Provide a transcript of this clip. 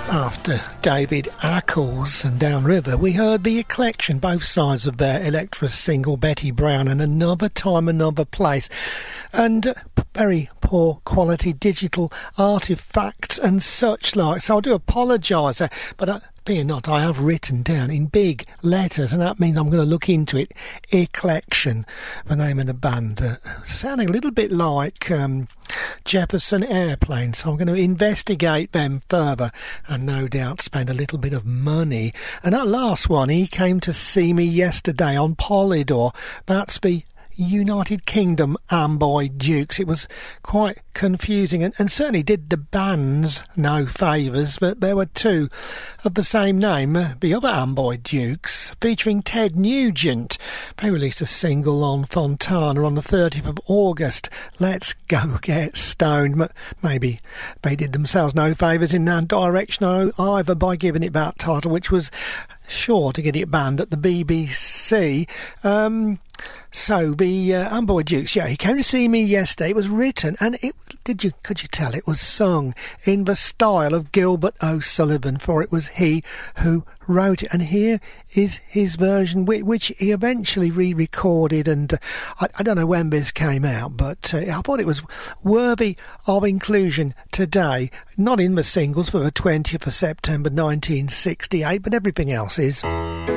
After David Ackles and Downriver, we heard the collection, both sides of their Electra single, Betty Brown and Another Time, Another Place, and very poor quality digital artefacts and such like. So I do apologise, but being not, I have written down in big letters, and that means I'm going to look into it. Eclection, the name of the band, sounding a little bit like Jefferson Airplane, so I'm going to investigate them further and no doubt spend a little bit of money. And that last one, He Came to See Me Yesterday on Polydor, that's the United Kingdom Amboy Dukes. It was quite confusing and certainly did the bands no favours that there were two of the same name, the other Amboy Dukes, featuring Ted Nugent. They released a single on Fontana on the 30th of August, Let's Go Get Stoned. But maybe they did themselves no favours in that direction either by giving it that title, which was sure to get it banned at the BBC. So the Amboy Dukes, yeah, He Came to See Me Yesterday. It was written, and could you tell it was sung in the style of Gilbert O'Sullivan, for it was he who wrote it. And here is his version, which he eventually re-recorded, and I don't know when this came out, but I thought it was worthy of inclusion today. Not in the singles for the 20th of September 1968, but everything else is.